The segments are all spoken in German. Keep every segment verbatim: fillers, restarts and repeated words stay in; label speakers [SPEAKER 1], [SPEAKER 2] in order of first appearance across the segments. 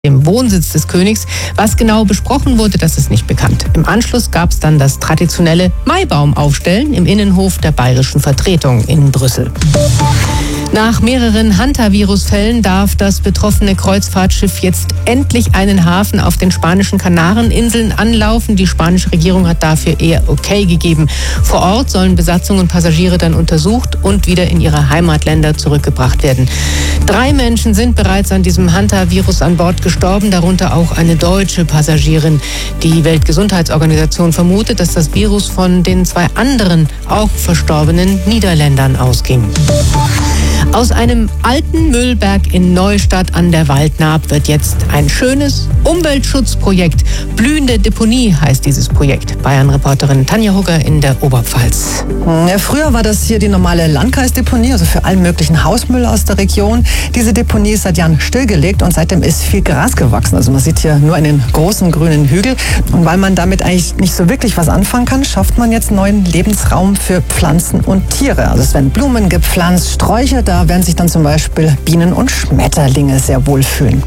[SPEAKER 1] dem Wohnsitz des Königs. Was genau besprochen wurde, das ist nicht bekannt. Im Anschluss gab es dann das traditionelle Maibaumaufstellen im Innenhof der bayerischen Vertretung in Brüssel. Nach mehreren Hantavirus-Fällen darf das betroffene Kreuzfahrtschiff jetzt endlich einen Hafen auf den spanischen Kanareninseln anlaufen. Die spanische Regierung hat dafür eher okay gegeben. Vor Ort sollen Besatzung und Passagiere dann untersucht und wieder in ihre Heimatländer zurückgebracht werden. Drei Menschen sind bereits an diesem Hantavirus an Bord gestorben, darunter auch eine deutsche Passagierin. Die Weltgesundheitsorganisation vermutet, dass das Virus von den zwei anderen auch verstorbenen Niederländern ausging. Aus einem alten Müllberg in Neustadt an der Waldnaab wird jetzt ein schönes Umweltschutzprojekt. Blühende Deponie heißt dieses Projekt. Bayern-Reporterin Tanja Hugger in der Oberpfalz.
[SPEAKER 2] Ja, früher war das hier die normale Landkreisdeponie, also für allen möglichen Hausmüll aus der Region. Diese Deponie ist seit Jahren stillgelegt und seitdem ist viel Gras gewachsen. Also man sieht hier nur einen großen grünen Hügel. Und weil man damit eigentlich nicht so wirklich was anfangen kann, schafft man jetzt neuen Lebensraum für Pflanzen und Tiere. Also es werden Blumen gepflanzt, Sträucher, da werden sich dann zum Beispiel Bienen und Schmetterlinge sehr wohlfühlen.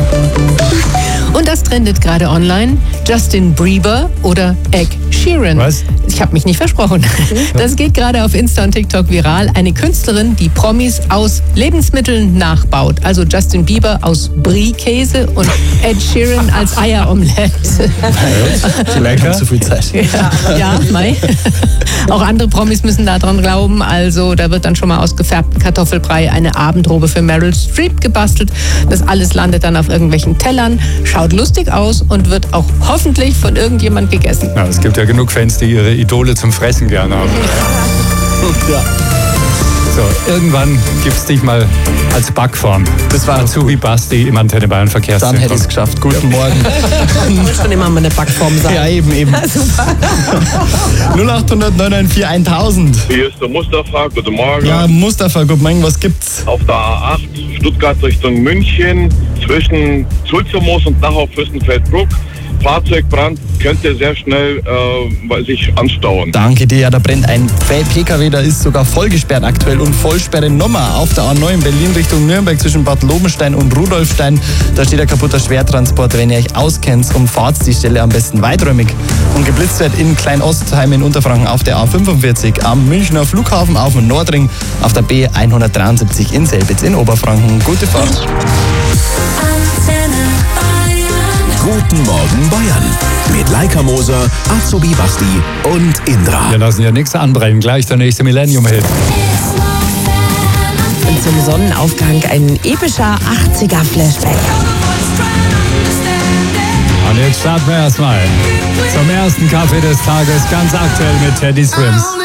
[SPEAKER 1] Und das trendet gerade online. Justin Bieber oder Ed Sheeran.
[SPEAKER 3] Was?
[SPEAKER 1] Ich habe mich nicht versprochen. Das geht gerade auf Insta und TikTok viral. Eine Künstlerin, die Promis aus Lebensmitteln nachbaut. Also Justin Bieber aus Brie-Käse und Ed Sheeran als Eieromelette.
[SPEAKER 3] Lecker.
[SPEAKER 4] Zu viel Zeit.
[SPEAKER 1] Ja, ja, Mai. Auch andere Promis müssen daran glauben. Also da wird dann schon mal aus gefärbtem Kartoffelbrei eine Abendrobe für Meryl Streep gebastelt. Das alles landet dann auf irgendwelchen Tellern, schaut lustig aus und wird auch hoffentlich von irgendjemand gegessen.
[SPEAKER 3] Ja, es gibt ja genug Fans, die ihre Idole zum Fressen gerne haben.
[SPEAKER 4] Ja.
[SPEAKER 3] So, irgendwann gibt's dich mal als Backform.
[SPEAKER 4] Das war
[SPEAKER 3] Azubi Basti im Antenne Bayern
[SPEAKER 4] Dann
[SPEAKER 3] Verkehrszentrum.
[SPEAKER 4] hätte ich es geschafft. Guten Morgen.
[SPEAKER 2] Ich wollte schon immer mal eine Backform sein.
[SPEAKER 4] Ja, eben, eben.
[SPEAKER 2] Super.
[SPEAKER 4] null acht hundert neun neun vier tausend.
[SPEAKER 5] Hier ist der Mustafa, guten Morgen.
[SPEAKER 4] Ja, Mustafa, guten Morgen, was gibt's?
[SPEAKER 5] Auf der A acht Stuttgart Richtung München zwischen Sulzermoos und Dachau Fürstenfeldbruck. Fahrzeugbrand könnte sehr schnell äh, sich anstauen.
[SPEAKER 4] Danke dir, ja, da brennt ein P K W, da ist sogar vollgesperrt aktuell und Vollsperre Nummer auf der A neun Berlin Richtung Nürnberg zwischen Bad Lobenstein und Rudolfstein. Da steht ein kaputter Schwertransport. Wenn ihr euch auskennt, umfahrt die Stelle am besten weiträumig. Und geblitzt wird in Kleinostheim in Unterfranken auf der A fünfundvierzig, am Münchner Flughafen auf dem Nordring, auf der B hundertdreiundsiebzig in Selbitz in Oberfranken. Gute Fahrt.
[SPEAKER 6] Guten Morgen Bayern mit Laika Moser, Azubi Basti und Indra.
[SPEAKER 3] Wir lassen ja nichts anbrennen. Gleich der nächste Millennium-Hit.
[SPEAKER 2] Und zum Sonnenaufgang ein epischer achtziger-Flashback.
[SPEAKER 3] Und jetzt starten wir erstmal zum ersten Kaffee des Tages, ganz aktuell mit Teddy Swims.